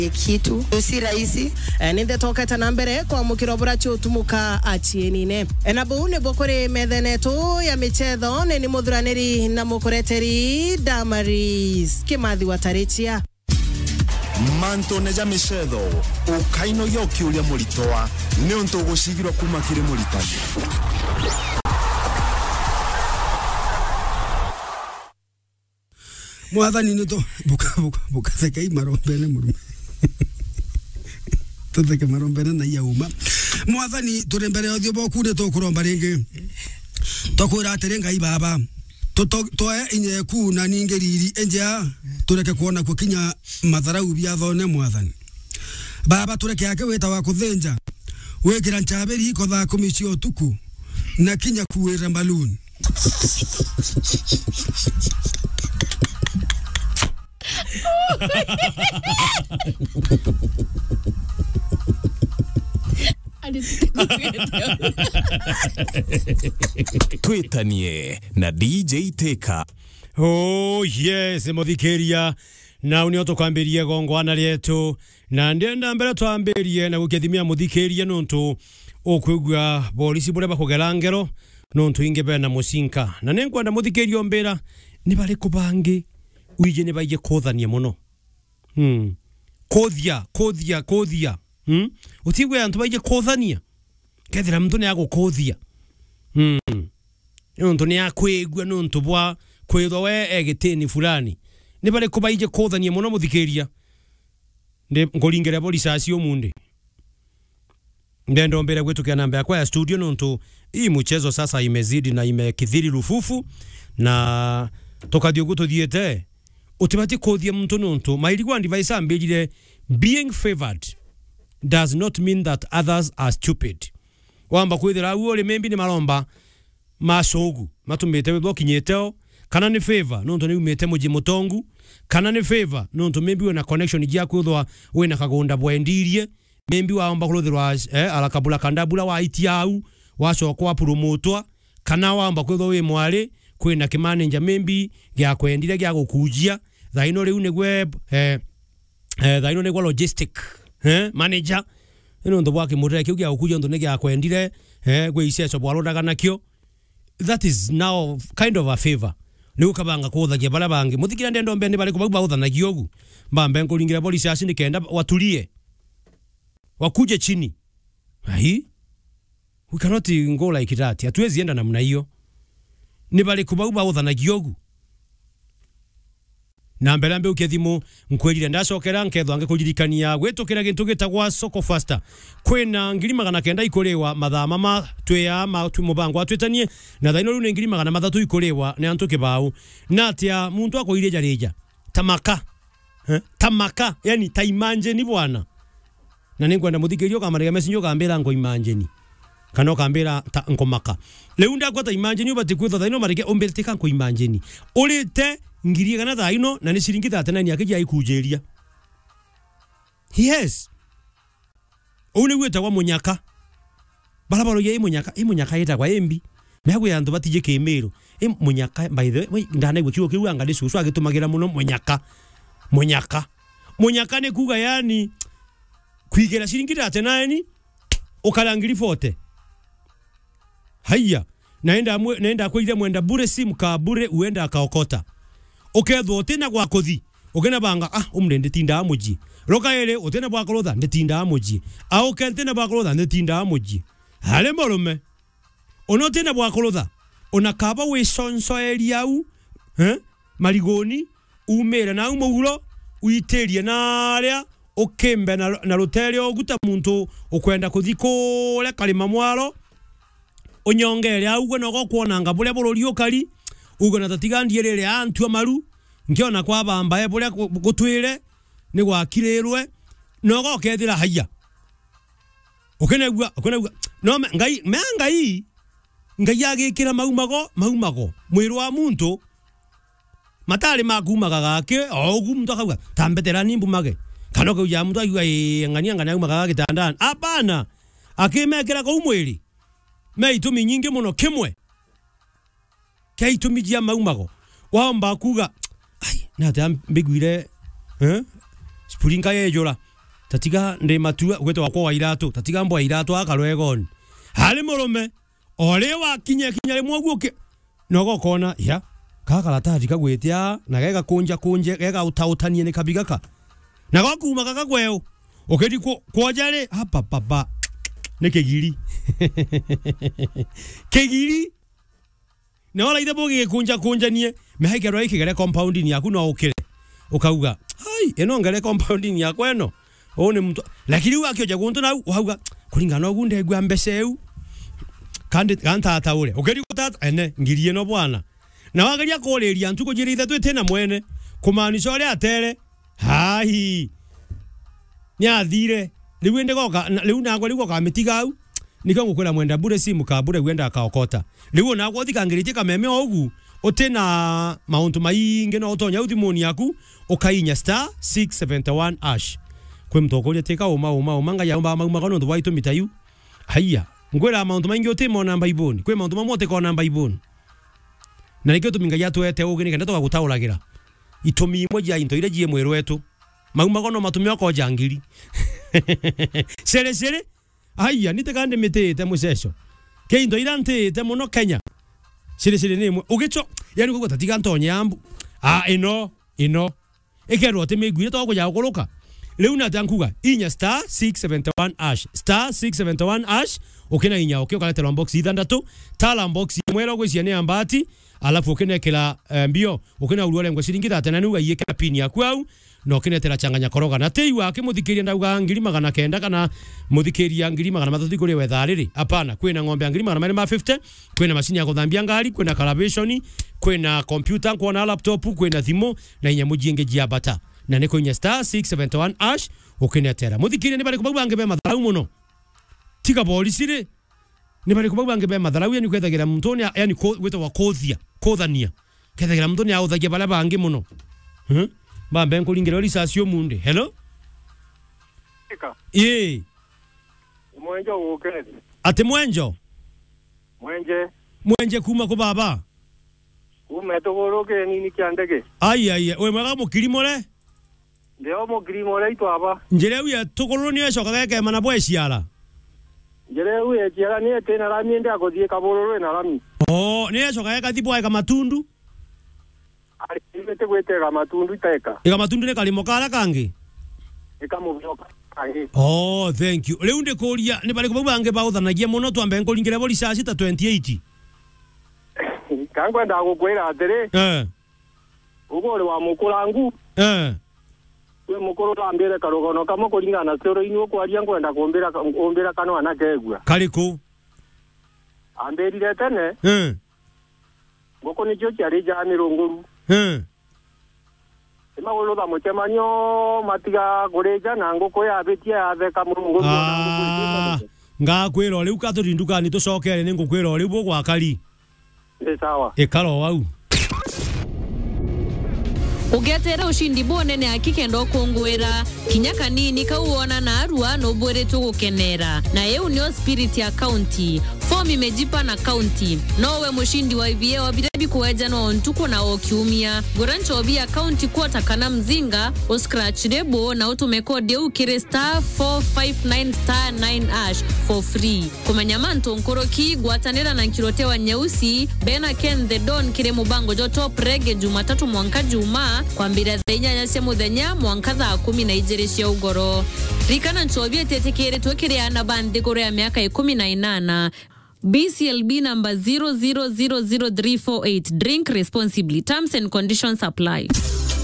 kitu si rahisi ninde toketa na mbere kwa mukirobora cyotumuka achienine enabune bokore metheneto ya michetho ni muthuraniri na mukoreteri Damaris Kimathi Watarichia manto neja michetho ukaino yoki uria muritoa ni untu gucigirwa kuma kiri muritani mwathani nito buka theka imarombene murume tutheke marombene na yauma mwathani turi mbere othio boku ne tukuromba ringi tukwira atiri Ngai baba twoe inyeku na ningeriri enja tureke kuona kukinya matharau bia thone mwathani baba tureke ake wita wa kuthenja wekira nchaberi iko thaa 10 cia utuku na kinya kuwira balloon Twitanie na DJ Teka. Oh yes, muthikeria na unio tukwambirie gongwana rietu na ndenda mbere twambirie na gukethimia muthikeria nontu okwigwa polisi bure bakugera ngero nontu ingebe na musinka na nenkwenda muthikeria ombera ni bari kubangi uije ni baije kothania muno kothia utigwe antu baije kothania kethira mtu ne agukothia nontu ni akwigwa nontu bwa kwithwa we egitini fulani ni bari kubaije kothania muno muthikeria ndi ngoringere polisi acio munde ndendo mbere kwetu kia namba yakwa ya studio nontu hii mchezo sasa imezidi na imekithiri rufufu na tokadio gutothiete utibati kothia mtu nontu mairigwa device ambirire being favored does not mean that others are stupid wamba kwithira uole membi ni maromba masogu matumete webo kinyeteo kana ni favor nontu ni umete muji mutongu kana ni favor nontu membi we na connection ya kwithwa we na kagonda bwendirie membi waomba kuruthirwa alakabula kandabula wa itiau wacokwa promotwa kana wamba kwithwa we mwari kwina kimanager membi gya kwendire gya gukujia thaino riu ni gwe thaino ni gwa logistic manager ino ndo bwake mureke kiu gya gukujia ndo ni gya kwendire gwe isecho bwarodaga nakyo that is now kind of a favor ni ukabanga kuthagia bara bangi muthikira ndendo mbe ni bari kubaga uthanagio ogu mbambe nguringira polisi asindi kenda watulie wakuje chini ai we cannot go like that hatuwezi enda namna hiyo ni bali kubaga uthanagio ogu na mbere mbe ukethimo nkwirire ndacokera nkethwa ngikuririkania gwitukira gintu gitagwa soko faster kwina 900 ikorewa mathama ma tweya ma mubango atwetanie na thaino riu ni 300 ikorewa ni antu kibau na atia muntu akoire jareja tamaka yani taimanje ni bwana na ningwenda muthikirio kamarega mesinyo kambira ngo imanjeni kana kambira ngomaka leu ndakwata imanjeni ubati kwitha thaino marike ombertika ngo imanjeni urite ngirie kana thaino na ni ciringi 39 akija ikujeria yes une gweta kwa munyaka barabaro ye munyaka yetagwa embi mehago ya ndu batije kemero munyaka by the way ndanaigwe kiwo kiwa ngade susu agitumagira muno munyaka ne kuga yani kwigera ciringi 39 ukalangiri 40 haya naenda kwira mwenda bure simu ka bure uenda akaokota okethwo utina gwa kuthi ukena banga umrende tinda amuji roka ele utina bwa kolotha ndetinda amuji au kentena bwa kolotha ndetinda amuji hale molume onotina bwa kolotha onakaba we sonso eliau marigoni umera na umugulo uiterie na aria okembe na rotere oguta muntu okwenda kuthiko le kalima mwaro onyongere au no gokwonanga bule borori okali ugo na tatigandierere antu amaru ngiona kwa bamba bule gutwire ni gwakirerwe no gokethira haya okenegwa no ngai agikira maumago mwiro wa muntu matari makumaga gake ogu muntu akauga tambetera nimbu mage kana ko ya muntu ayuga ngania umaga gitandana apana akimekera ko umwiri meitumi nyingi muno kimwe kaitumi jia maumago wamba kuga ai na ta mbiguire spuringa yejora tatiga ndi matua gwetwa kwa iratu tatiga mbwa iratu akarwegoni hali murume ole wa kinya rimwe guke nogo kona ya kakaratathi kagwitia na gega kunje gega utautanie ni kabigaka na gakuma kakagweo okedi kwojare hapa papa ne kegiri kegiri na wala ide boge kunja nie mehege roi kigere compound ni yaku no ukire ukauga hai eno ngere compound ni yakwe eno one mtu lakini wakioja guntu na uhauga kuringana ogunde gwa mbeseu kandi gantata ule okedi gutata ene ngirie no bwana na wagaria koleria ntuko jiri ithatũ tena mwene kumaanisha ole atere hai nyathire liwende goka liu nagwa liu goka mitigau nika ngukwira mwenda bure simu ka bure wenda akaokota liu nagwa thikangiritie kameme ogu otena mauntu mainge no otonya uthimoni yaku ukainya *671 ash kwe mtokoria teka uma manga ya mauma kono ndo waito mitayu haiya ngwira mauntu mainge otemo namba iboni kwe mauntu mamote ko namba iboni na nikyo tuminga yatu ete ogini kenda to gutauragira itomi imwe ya into ile jie mwero etu mauma kono matumio ko jangiri sere aya nitekande metete museso ke into irante te muno Kenya sere ne ugicho yani ko tatiga ntonya ambu ino ekero te megwire to ko ya gukoroka leuna tankuga inya *671 ash *671 ash okena inya okyo kala box ithandatu tala box mwero gwecia ne ambati alafu okena kila mbio okena uruole ngo siringi 30 nuga yeka pin yaku au no okena tera changanya koroga na tei wake muthikiria ndauga ngiri 900 kana muthikiria ngiri 300 kuri wethariri hapana kwina ng'ombe ngiri 250 kwina mashini ya kuthambia ngari kwina calibration kwina computer kwina laptop kwina thimo na inya mujienge jia bata na neko inya *671 ash okena tera muthikiria ni bali kubabange be matharau muno tika bolisire ni bali kubabange be matharau yani kwethagira mutoni yani weta wa kothania kethagira mutoni authagia bala bange muno bambe nkulingira risasio munde hello mwenjo ukene ate mwenje kuma ko baba umetogoroke nini kiandege ai we mwaga mukirimore ndio mukirimore itwaba njere uya tugororo ni ecoka geke mana bweciara njere uya ciara ni etena rami ndia gothie kabororo na rami ni ecoka geka thibwa matundu ari mete gwetega matundu iteka ega matundu ne kalimo kala kangi ikamuvoka kangi thank you leo nde koria ni bali kubange ba uthanagia muno twambe nkulingira boli saa 6:28 kangwa ndagukwira atiri ugore wa mukurangu we mukuru tambire karogono kama kulingana sero inu kwaria ngwenda kuombera kano anakegwa kaliku ambirire tene ngoko ni cyo cyari ja mironguru imagolo da muchemanyo matiga goreja na ngoko ya betia atheka murungu ngakwira riu katurinduka ni tucokere ni ngukwira riu bwo gwakari sawa ekaro wau ugetera ushindi bonene akikendo kongwera kinya kanini kauona na arua no bore tugukenera na yeu nio spirit ya county form imejipa na county nowe mushindi wa IVA wabirebi kuweja no ntuko na okiumia gorancho obia county kwota kana mzinga o scratch debo na utumekode ukire *459*9 ash for free kumanyamanto nkoroki gwatanera na nkirotewa nyeusi bena Ken the Don kire mubango jo top reggae Jumatatu mwanka juma kwambira thenya cia muthenya mwanka 12 cia ugoro rikana nchobia tetekere twekere ana bande gore ya miaka 18 BCLB number 0000348 drink responsibly terms and conditions apply